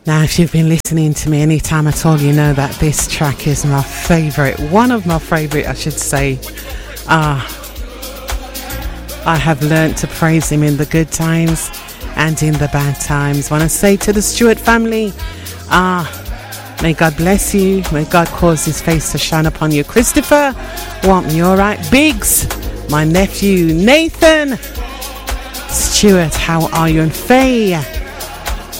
Now, if you've been listening to me any time at all, you know that this track is my favourite. One of my favourite, I should say. I have learnt to praise him in the good times and in the bad times. Want to say to the Stewart family, may God bless you. May God cause his face to shine upon you. Christopher, want me all right? Biggs, my nephew. Nathan, Stewart, how are you? And Faye,